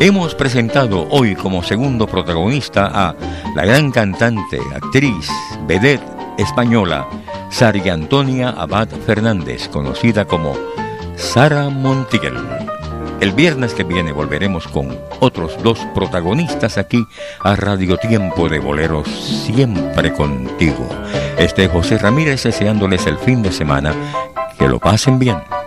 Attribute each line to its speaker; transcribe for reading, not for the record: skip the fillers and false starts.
Speaker 1: Hemos presentado hoy como segundo protagonista a la gran cantante, actriz, vedette española, Sara Antonia Abad Fernández, conocida como Sara Montiel. El viernes que viene volveremos con otros dos protagonistas aquí a Radio Tiempo de Boleros, siempre contigo. José Ramírez, deseándoles el fin de semana que lo pasen bien.